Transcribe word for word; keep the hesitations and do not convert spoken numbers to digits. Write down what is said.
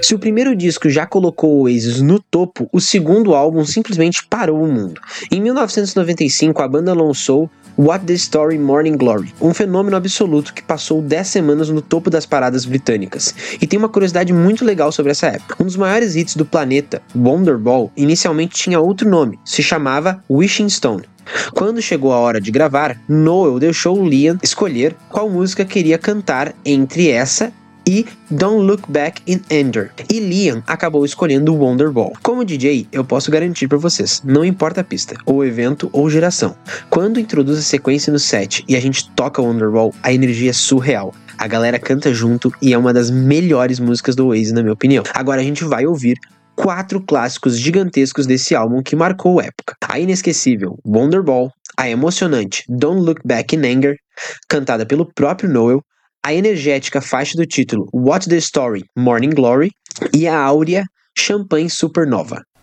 Se o primeiro disco já colocou o Oasis no topo, o segundo álbum simplesmente parou o mundo. Em mil novecentos e noventa e cinco, a banda lançou What the Story Morning Glory, um fenômeno absoluto que passou dez semanas no topo das paradas britânicas. E tem uma curiosidade muito legal sobre essa época. Um dos maiores hits do planeta, Wonderwall, inicialmente tinha outro nome, se chamava Wishing Stone. Quando chegou a hora de gravar, Noel deixou Liam escolher qual música queria cantar entre essa e Don't Look Back in Anger, e Liam acabou escolhendo Wonderwall. Como D J, eu posso garantir pra vocês, não importa a pista, ou evento, ou geração, quando introduz a sequência no set e a gente toca Wonderwall, a energia é surreal. A galera canta junto e é uma das melhores músicas do Oasis, na minha opinião. Agora a gente vai ouvir quatro clássicos gigantescos desse álbum que marcou a época. A inesquecível Wonderwall, a emocionante Don't Look Back in Anger, cantada pelo próprio Noel, a energética faixa do título What's the Story? Morning Glory e a áurea Champagne Supernova.